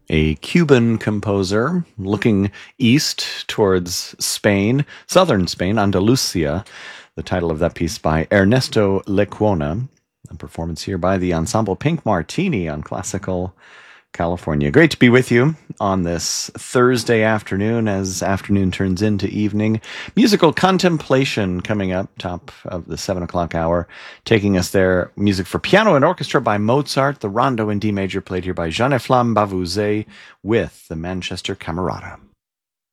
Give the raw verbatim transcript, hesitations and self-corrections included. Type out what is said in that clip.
a Cuban composer looking east towards Spain, southern Spain, Andalusia. The title of that piece by Ernesto Lecuona. A performance here by the ensemble Pink Martini on Classical California. Great to be with you on this Thursday afternoon as afternoon turns into evening. Musical Contemplation coming up, top of the seven o'clock hour, taking us there. Music for piano and orchestra by Mozart, the rondo in D major played here by Jean-Efflam Bavouzet with the Manchester Camerata.